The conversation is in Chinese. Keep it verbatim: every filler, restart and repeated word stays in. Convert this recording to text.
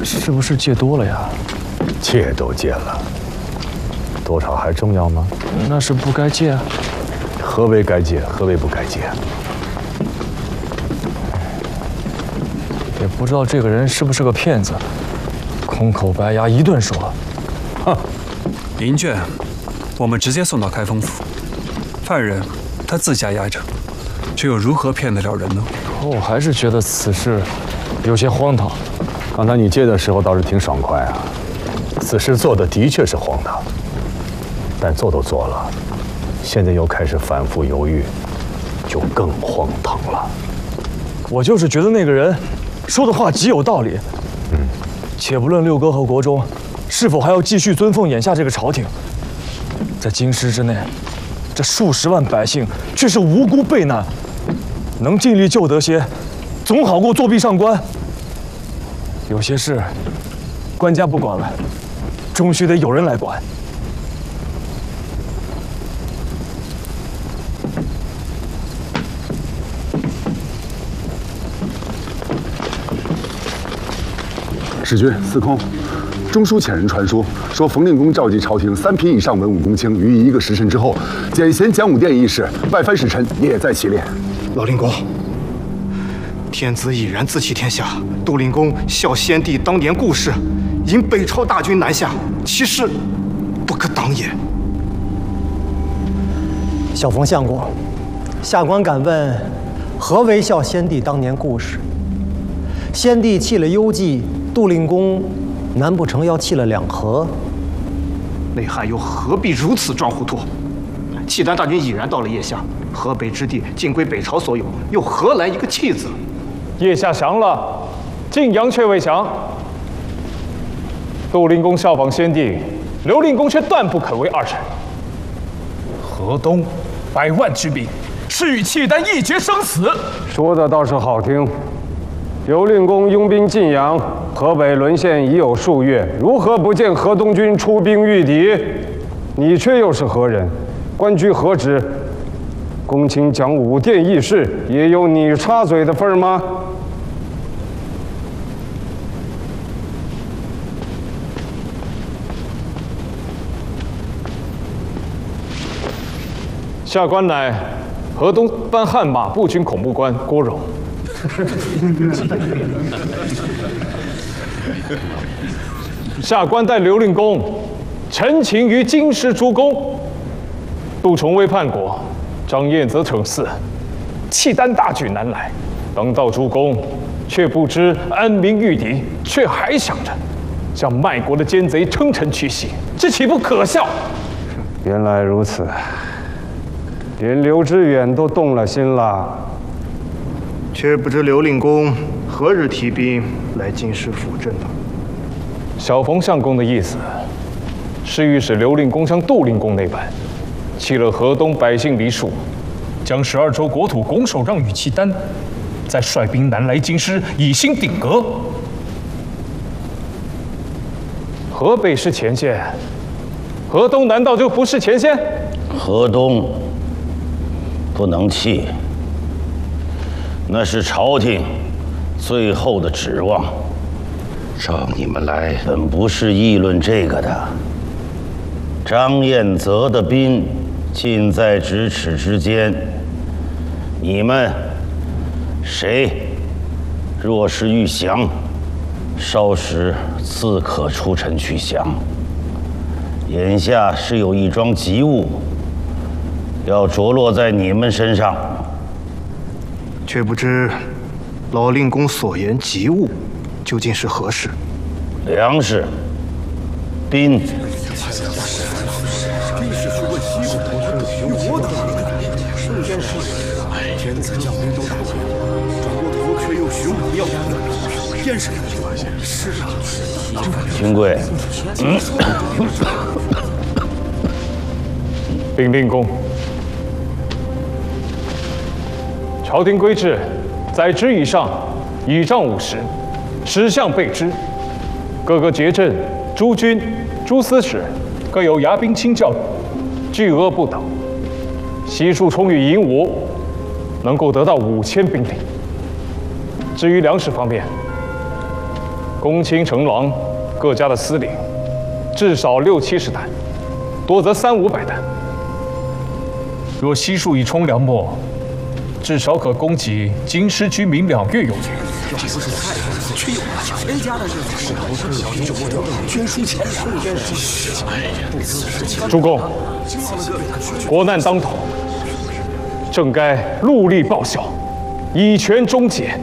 是不是戒多了呀？ 戒都戒了，多少还重要吗？ 那是不该戒啊。 何为该戒？何为不该戒？ 也不知道这个人是不是个骗子，空口白牙一顿说。 哼！ 银卷，我们直接送到开封府。犯人他自家压着，这又如何骗得了人呢？ 我还是觉得此事有些荒唐。 刚才你戒的时候倒是挺爽快啊，此事做的的确是荒唐，但做都做了，现在又开始反复犹豫，就更荒唐了。 我就是觉得那个人说的话极有道理。 嗯， 且不论六哥和国忠是否还要继续尊奉眼下这个朝廷，在京师之内，这数十万百姓却是无辜被难，能尽力救得些，总好过作弊上官。有些事，官家不管了，终须得有人来管。 使君，司空，中书遣人传书，说冯令公召集朝廷三品以上文武公卿，于一个时辰之后，简贤讲武殿一事，外藩使臣也在其列。 老令公，天子已然自弃天下，杜令公效先帝当年故事，引北朝大军南下，其事不可当也。 小冯相公，下官敢问，何为效先帝当年故事？先帝弃了幽蓟，杜令公难不成要弃了两河？ 内汉又何必如此装糊涂？契丹大军已然到了腋下，河北之地尽归北朝所有，又何来一个弃字？ 腋下降了，晋阳却未降。杜令公效仿先帝，刘令公却断不肯为二臣。河东百万之兵，是与契丹一决生死。 说的倒是好听。刘令公拥兵晋阳，河北沦陷已有数月，如何不见河东军出兵御敌？你却又是何人？官居何职？公卿讲武殿议事，也有你插嘴的份儿吗？ 下官乃河东班悍马步军恐怖官郭荣。下官代刘令公陈情于京师诸公，杜重威叛国，张彦则逞嗣，契丹大举南来，当道诸公却不知安民御敌，却还想着向卖国的奸贼称臣屈膝，这岂不可笑？ 原来如此，连刘知远都动了心了。 却不知刘令公何日提兵来京师辅政呢？ 小冯相公的意思，是欲使刘令公像杜令公那般，弃了河东百姓黎庶，将十二州国土拱手让与契丹，再率兵南来京师，以兴鼎革。河北是前线，河东难道就不是前线？ 河东不能弃。那是朝廷最后的指望。召你们来本不是议论这个的。张彦泽的兵近在咫尺之间，你们谁若是欲降，稍时自可出城去降。眼下是有一桩急务要着落在你们身上。 却不知老令公所言急务究竟是何事？ 粮食、兵。 天子将兵都打回，转过头却又雄武耀武，燕是是啊。 秦贵，嗯， 禀令公。朝廷规制，在职以上，倚仗五十，十项备之。各个节镇、诸军、诸司使各有牙兵亲教，巨额不等。悉数充裕银五，能够得到五千兵力。至于粮食方面， 公卿城隍各家的司令，至少六七十担，多则三五百担。若悉数以充粮秣，至少可供给京师居民两月有余。 这不是菜，却有了全家的日子。捐书钱粮。 主公，国难当头，正该戮力报效，以权终结。